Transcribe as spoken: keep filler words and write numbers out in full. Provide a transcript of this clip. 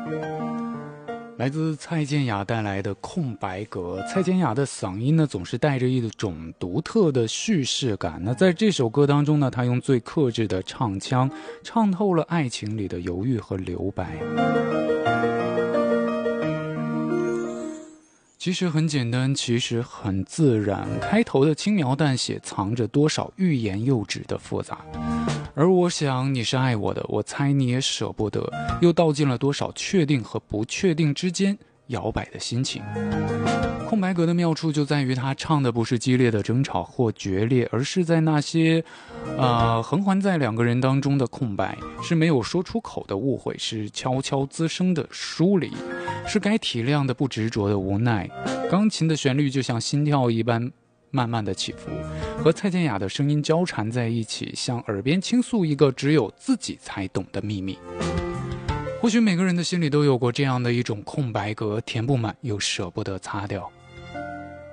来自蔡健雅带来的空白格。蔡健雅的嗓音呢，总是带着一种独特的叙事感。那在这首歌当中呢，她用最克制的唱腔，唱透了爱情里的犹豫和留白。其实很简单，其实很自然。开头的轻描淡写，藏着多少欲言又止的复杂。而我想你是爱我的，我猜你也舍不得，又道尽了多少确定和不确定之间摇摆的心情。空白格的妙处就在于他唱的不是激烈的争吵或决裂，而是在那些呃，横环在两个人当中的空白，是没有说出口的误会，是悄悄滋生的疏离，是该体谅的不执着的无奈。钢琴的旋律就像心跳一般慢慢的起伏，和蔡健雅的声音交缠在一起，向耳边倾诉一个只有自己才懂的秘密。或许每个人的心里都有过这样的一种空白格，填不满又舍不得擦掉。